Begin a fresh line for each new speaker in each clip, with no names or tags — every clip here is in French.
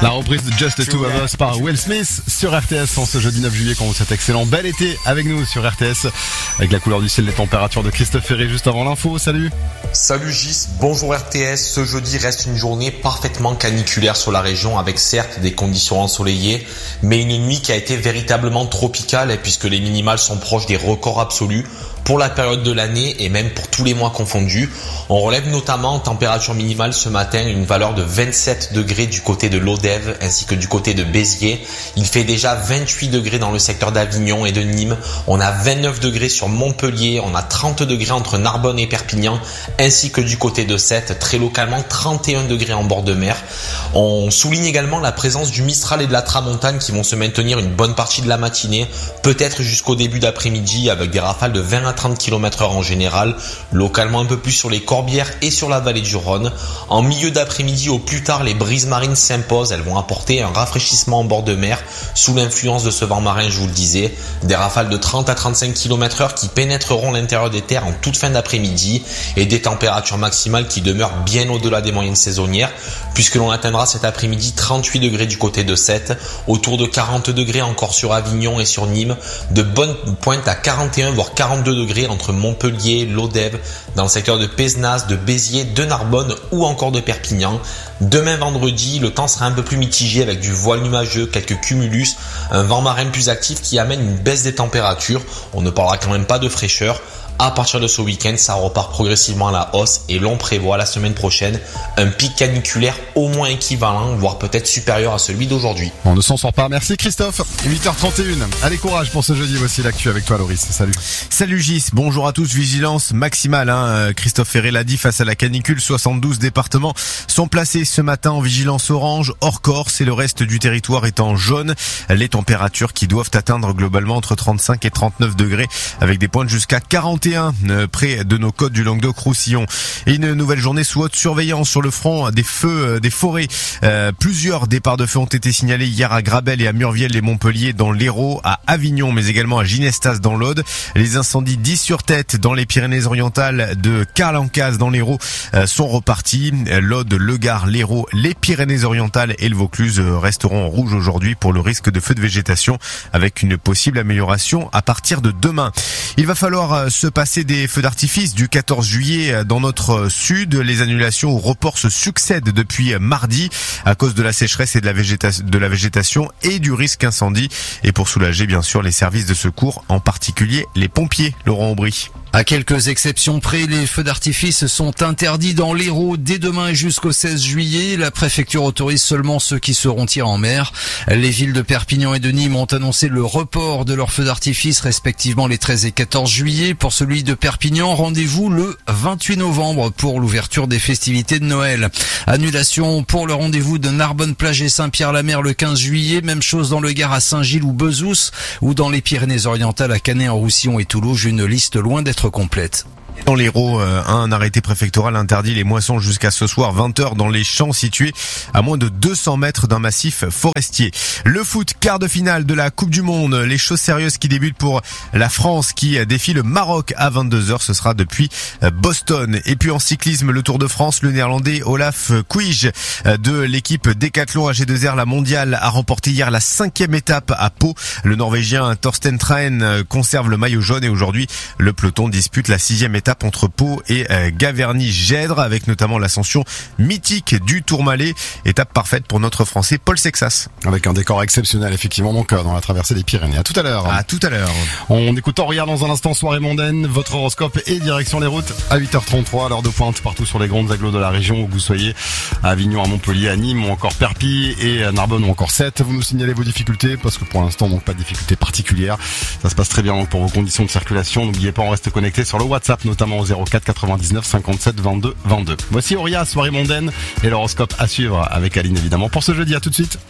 La reprise de Just the Two of Us par Will Smith sur RTS en ce jeudi 9 juillet quand vous êtes excellent. Bel été avec nous sur RTS avec la couleur du ciel, les températures de Christophe Ferré juste avant l'info. Salut.
Salut Gis, bonjour RTS. Ce jeudi reste une journée parfaitement caniculaire sur la région avec certes des conditions ensoleillées, mais une nuit qui a été véritablement tropicale puisque les minimales sont proches des records absolus pour la période de l'année et même pour tous les mois confondus. On relève notamment en température minimale ce matin une valeur de 27 degrés du côté de l'Odève ainsi que du côté de Béziers. Il fait déjà 28 degrés dans le secteur d'Avignon et de Nîmes. On a 29 degrés sur Montpellier, on a 30 degrés entre Narbonne et Perpignan ainsi que du côté de Sète, très localement 31 degrés en bord de mer. On souligne également la présence du Mistral et de la Tramontane qui vont se maintenir une bonne partie de la matinée, peut-être jusqu'au début d'après-midi avec des rafales de 20 à 30 km/h en général, localement un peu plus sur les Corbières et sur la vallée du Rhône. En milieu d'après-midi au plus tard, les brises marines s'imposent, elles vont apporter un rafraîchissement en bord de mer sous l'influence de ce vent marin, je vous le disais, des rafales de 30 à 35 km/h qui pénétreront l'intérieur des terres en toute fin d'après-midi et des températures maximales qui demeurent bien au-delà des moyennes saisonnières puisque l'on atteindra cet après-midi 38 degrés du côté de Sète, autour de 40 degrés encore sur Avignon et sur Nîmes, de bonnes pointes à 41 voire 42 degrés entre Montpellier, l'Odève, dans le secteur de Pézenas, de Béziers, de Narbonne ou encore de Perpignan. Demain vendredi, le temps sera un peu plus mitigé avec du voile numageux, quelques cumulus, un vent marin plus actif qui amène une baisse des températures. On ne parlera quand même pas de fraîcheur. À partir de ce week-end, ça repart progressivement à la hausse et l'on prévoit la semaine prochaine un pic caniculaire au moins équivalent, voire peut-être supérieur à celui d'aujourd'hui.
On ne s'en sort pas. Merci Christophe. 8h31. Allez, courage pour ce jeudi. Voici l'actu avec toi, Loris. Salut.
Salut Gis. Bonjour à tous. Vigilance maximale. Christophe Ferré l'a dit, face à la canicule, 72 départements sont placés ce matin en vigilance orange hors Corse et le reste du territoire est en jaune. Les températures qui doivent atteindre globalement entre 35 et 39 degrés avec des pointes jusqu'à 41 près de nos côtes du Languedoc-Roussillon. Et une nouvelle journée sous haute surveillance sur le front des feux des forêts. Plusieurs départs de feu ont été signalés hier à Grabel et à Murviel et Montpellier dans l'Hérault, à Avignon mais également à Ginestas dans l'Aude. Les incendies 10 sur tête dans les Pyrénées-Orientales, de Carlancas dans l'Hérault sont repartis. L'Aude, le Gard, l'Hérault, les Pyrénées-Orientales et le Vaucluse resteront en rouge aujourd'hui pour le risque de feu de végétation avec une possible amélioration à partir de demain. Il va falloir se passer des feux d'artifice du 14 juillet dans notre sud. Les annulations ou reports se succèdent depuis mardi à cause de la sécheresse et de la végétation et du risque incendie. Et pour soulager bien sûr les services de secours, en particulier les pompiers. Laurent Aubry.
À quelques exceptions près, les feux d'artifice sont interdits dans l'Hérault dès demain et jusqu'au 16 juillet. La préfecture autorise seulement ceux qui seront tirés en mer. Les villes de Perpignan et de Nîmes ont annoncé le report de leurs feux d'artifice respectivement les 13 et 14 juillet. Pour celui de Perpignan, rendez-vous le 28 novembre pour l'ouverture des festivités de Noël. Annulation pour le rendez-vous de Narbonne-Plage et Saint-Pierre-la-Mer le 15 juillet. Même chose dans le Gard à Saint-Gilles ou Bezous ou dans les Pyrénées-Orientales à Canet-en-Roussillon et Toulouse. Une liste loin d'être complète.
Dans l'Hérault, un arrêté préfectoral interdit les moissons jusqu'à ce soir 20h dans les champs situés à moins de 200 mètres d'un massif forestier. Le foot, quart de finale de la Coupe du Monde. Les choses sérieuses qui débutent pour la France qui défie le Maroc à 22h. Ce sera depuis Boston. Et puis en cyclisme, le Tour de France, le néerlandais Olaf Koij de l'équipe Decathlon AG2R, la mondiale, a remporté hier la 5e étape à Pau. Le norvégien Thorsten Traen conserve le maillot jaune et aujourd'hui, le peloton dispute la 6e étape entre Pau et Gaverny-Gèdre avec notamment l'ascension mythique du Tourmalet. Étape parfaite pour notre Français Paul Sexas.
Avec un décor exceptionnel effectivement donc dans la traversée des Pyrénées. À tout à l'heure.
À tout à l'heure.
On écoute en regard dans un instant soirée mondaine, votre horoscope et direction les routes à 8h33, l'heure de pointe partout sur les grandes agglos de la région où vous soyez, à Avignon, à Montpellier, à Nîmes ou encore Perpignan et à Narbonne ou encore Sète. Vous nous signalez vos difficultés parce que pour l'instant donc pas de difficultés particulières. Ça se passe très bien donc pour vos conditions de circulation. N'oubliez pas, on reste connecté sur le WhatsApp notamment au 04 99 57 22 22. Voici Auria, soirée mondaine et l'horoscope à suivre avec Aline évidemment pour ce jeudi. À tout de suite.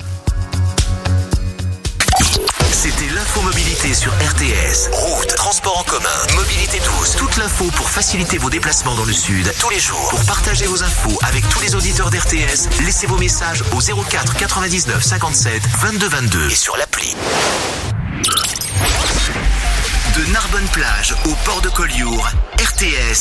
C'était l'infomobilité sur RTS. Route, transport en commun, mobilité douce. Toute l'info pour faciliter vos déplacements dans le sud tous les jours. Pour partager vos infos avec tous les auditeurs d'RTS, laissez vos messages au 04 99 57 22 22 et sur l'appli. De Narbonne-Plage au port de Collioure, RTS